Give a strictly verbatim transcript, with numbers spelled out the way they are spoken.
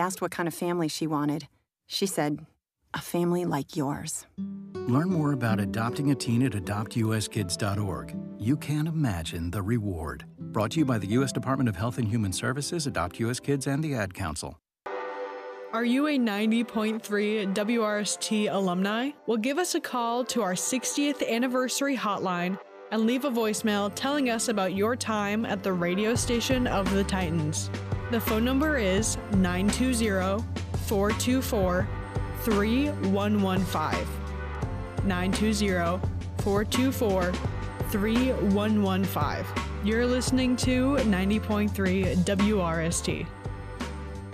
asked what kind of family she wanted. She said, a family like yours. Learn more about adopting a teen at adopt u s kids dot org. You can't imagine the reward. Brought to you by the U S Department of Health and Human Services, Adopt U S Kids, and the Ad Council. Are you a ninety point three W R S T alumni? Well, give us a call to our sixtieth anniversary hotline and leave a voicemail telling us about your time at the radio station of the Titans. The phone number is nine two zero, four two four, three one one five. nine two zero, four two four, three one one five. You're listening to ninety point three W R S T.